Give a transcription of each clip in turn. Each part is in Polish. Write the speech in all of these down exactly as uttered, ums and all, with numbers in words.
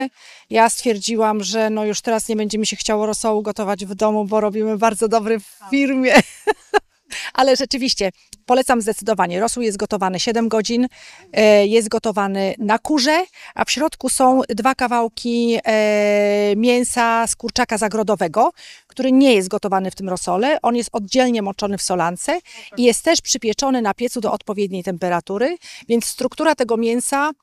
Ja stwierdziłam, że no już teraz nie będzie mi się chciało rosołu gotować w domu, bo robimy bardzo dobry w firmie. Ale rzeczywiście polecam zdecydowanie. Rosół jest gotowany siedem godzin, jest gotowany na kurze, a w środku są dwa kawałki mięsa z kurczaka zagrodowego, który nie jest gotowany w tym rosole. On jest oddzielnie moczony w solance i jest też przypieczony na piecu do odpowiedniej temperatury, więc struktura tego mięsa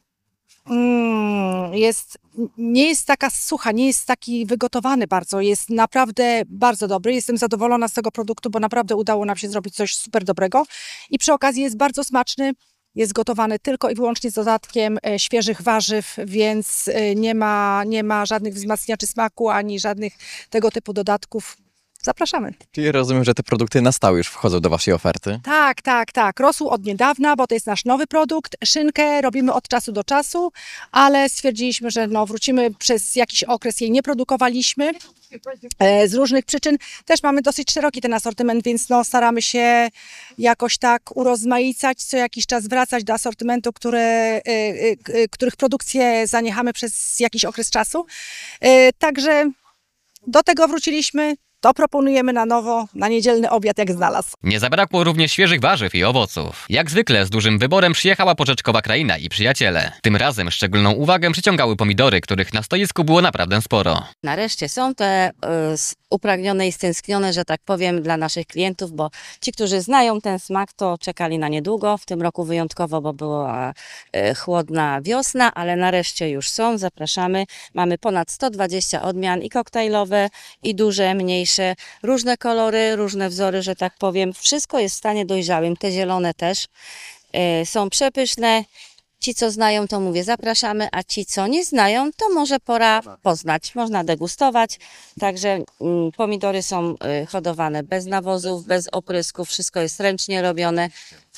Mm, jest, nie jest taka sucha, nie jest taki wygotowany bardzo, jest naprawdę bardzo dobry. Jestem zadowolona z tego produktu, bo naprawdę udało nam się zrobić coś super dobrego i przy okazji jest bardzo smaczny. Jest gotowany tylko i wyłącznie z dodatkiem e, świeżych warzyw, więc e, nie ma, nie ma żadnych wzmacniaczy smaku, ani żadnych tego typu dodatków. Zapraszamy. Czyli rozumiem, że te produkty na stałe już wchodzą do waszej oferty? Tak, tak, tak. Rosół od niedawna, bo to jest nasz nowy produkt. Szynkę robimy od czasu do czasu, ale stwierdziliśmy, że no, wrócimy, przez jakiś okres jej nie produkowaliśmy e, z różnych przyczyn. Też mamy dosyć szeroki ten asortyment, więc no, staramy się jakoś tak urozmaicać, co jakiś czas wracać do asortymentu, które, e, e, których produkcję zaniechamy przez jakiś okres czasu. E, także do tego wróciliśmy. To proponujemy na nowo, na niedzielny obiad jak znalazł. Nie zabrakło również świeżych warzyw i owoców. Jak zwykle z dużym wyborem przyjechała porzeczkowa kraina i przyjaciele. Tym razem szczególną uwagę przyciągały pomidory, których na stoisku było naprawdę sporo. Nareszcie są te y, upragnione i stęsknione, że tak powiem, dla naszych klientów, bo ci, którzy znają ten smak, to czekali na niedługo. W tym roku wyjątkowo, bo była y, chłodna wiosna, ale nareszcie już są. Zapraszamy. Mamy ponad sto dwadzieścia odmian i koktajlowe, i duże, mniejsze. Różne kolory, różne wzory, że tak powiem. Wszystko jest w stanie dojrzałym. Te zielone też y, są przepyszne. Ci, co znają, to mówię, zapraszamy, a ci, co nie znają, to może pora poznać. Można degustować. Także mm, pomidory są y, hodowane bez nawozów, bez oprysków. Wszystko jest ręcznie robione.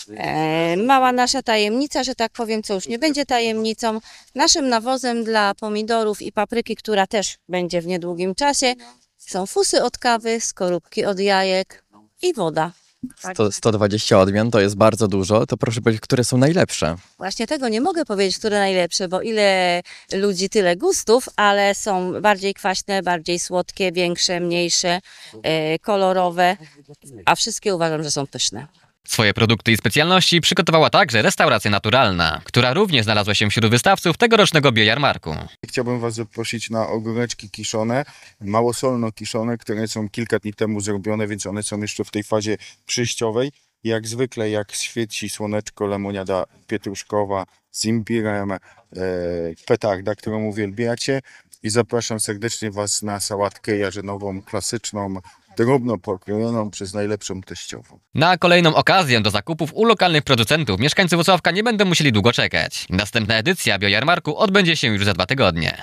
E, mała nasza tajemnica, że tak powiem, co już nie będzie tajemnicą. Naszym nawozem dla pomidorów i papryki, która też będzie w niedługim czasie, są fusy od kawy, skorupki od jajek i woda. sto, sto dwadzieścia odmian to jest bardzo dużo, to proszę powiedzieć, które są najlepsze? Właśnie tego nie mogę powiedzieć, które najlepsze, bo ile ludzi, tyle gustów, ale są bardziej kwaśne, bardziej słodkie, większe, mniejsze, e, kolorowe, a wszystkie uważam, że są pyszne. Swoje produkty i specjalności przygotowała także restauracja naturalna, która również znalazła się wśród wystawców tegorocznego biojarmarku. Chciałbym Was zaprosić na ogóreczki kiszone, małosolno kiszone, które są kilka dni temu zrobione, więc one są jeszcze w tej fazie przyjściowej. Jak zwykle, jak świeci słoneczko, lemoniada pietruszkowa z imbirem, e, petarda, którą uwielbiacie. I zapraszam serdecznie Was na sałatkę jarzynową, klasyczną, drobno pokrojoną przez najlepszą teściową. Na kolejną okazję do zakupów u lokalnych producentów mieszkańcy Włocławka nie będą musieli długo czekać. Następna edycja biojarmarku odbędzie się już za dwa tygodnie.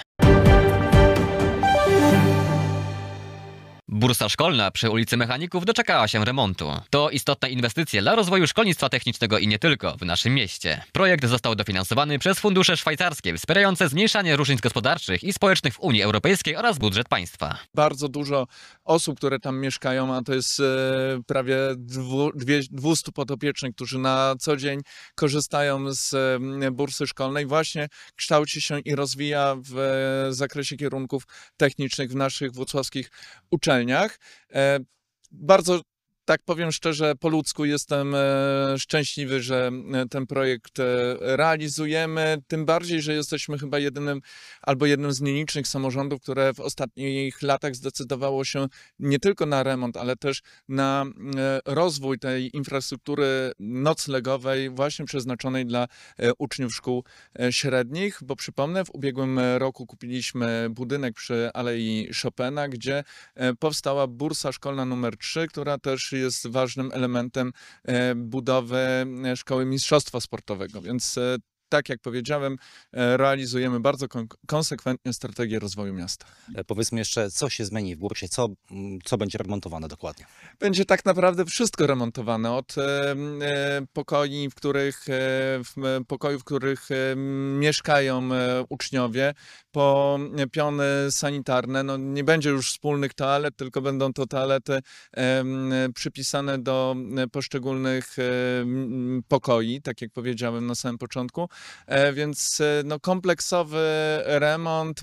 Bursa szkolna przy ulicy Mechaników doczekała się remontu. To istotna inwestycja dla rozwoju szkolnictwa technicznego i nie tylko w naszym mieście. Projekt został dofinansowany przez fundusze szwajcarskie wspierające zmniejszanie różnic gospodarczych i społecznych w Unii Europejskiej oraz budżet państwa. Bardzo dużo osób, które tam mieszkają, a to jest e, prawie dwieście podopiecznych, którzy na co dzień korzystają z e, bursy szkolnej. Właśnie kształci się i rozwija w e, zakresie kierunków technicznych w naszych włocławskich uczelniach. E, bardzo, tak powiem szczerze, po ludzku jestem e, szczęśliwy, że ten projekt e, realizujemy, tym bardziej, że jesteśmy chyba jedynym albo jednym z nielicznych samorządów, które w ostatnich latach zdecydowało się nie tylko na remont, ale też na e, rozwój tej infrastruktury noclegowej właśnie przeznaczonej dla e, uczniów szkół e, średnich, bo przypomnę, w ubiegłym roku kupiliśmy budynek przy Alei Chopina, gdzie e, powstała bursa szkolna numer trzy, która też jest ważnym elementem budowy szkoły mistrzostwa sportowego, więc tak jak powiedziałem, realizujemy bardzo kon konsekwentnie strategię rozwoju miasta. Powiedzmy jeszcze, co się zmieni w bursie, co, co będzie remontowane dokładnie? Będzie tak naprawdę wszystko remontowane, od e, pokoi, w których, e, w pokoju, w których e, mieszkają e, uczniowie, po piony sanitarne. No, nie będzie już wspólnych toalet, tylko będą to toalety e, przypisane do poszczególnych e, pokoi, tak jak powiedziałem na samym początku. e, więc e, no, kompleksowy remont